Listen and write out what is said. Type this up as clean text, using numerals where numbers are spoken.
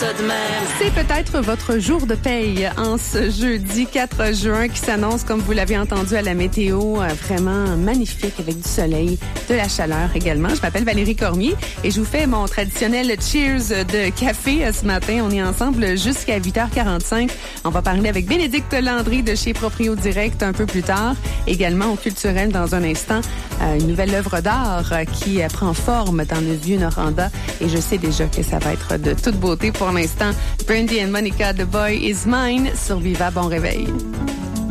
ça de même. C'est peut-être votre jour de paye en ce jeudi 4 juin qui s'annonce, comme vous l'avez entendu à la météo, vraiment magnifique avec du soleil, de la chaleur également. Je m'appelle Valérie Cormier et je vous fais mon traditionnel cheers de café ce matin. On est ensemble jusqu'à 8h45. On va parler avec Bénédicte Landry de chez Proprio Direct un peu plus tard. Également au culturel dans un instant, une nouvelle œuvre d'art qui prend forme dans le Vieux-Noranda et je sais déjà que ça va être de toute beauté pour l'instant. Brandy and Monica, The Boy Is Mine sur Viva. Bon réveil.